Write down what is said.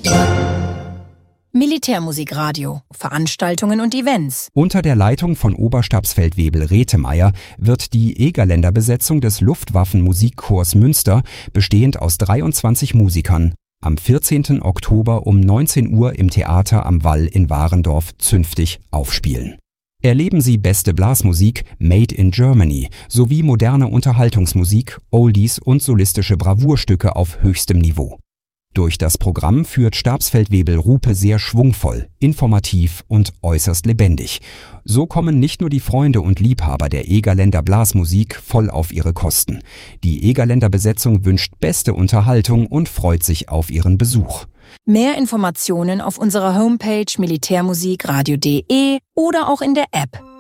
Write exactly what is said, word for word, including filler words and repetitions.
Militärmusikradio, Veranstaltungen und Events. Unter der Leitung von Oberstabsfeldwebel Rethemeyer wird die Egerländer Besetzung des Luftwaffenmusikchors Münster, bestehend aus dreiundzwanzig Musikern, am vierzehnten Oktober um neunzehn Uhr im Theater am Wall in Warendorf zünftig aufspielen. Erleben Sie beste Blasmusik Made in Germany sowie moderne Unterhaltungsmusik, Oldies und solistische Bravourstücke auf höchstem Niveau. Durch das Programm führt Stabsfeldwebel Rupe sehr schwungvoll, informativ und äußerst lebendig. So kommen nicht nur die Freunde und Liebhaber der Egerländer Blasmusik voll auf ihre Kosten. Die Egerländer Besetzung wünscht beste Unterhaltung und freut sich auf ihren Besuch. Mehr Informationen auf unserer Homepage militärmusikradio punkt de oder auch in der App.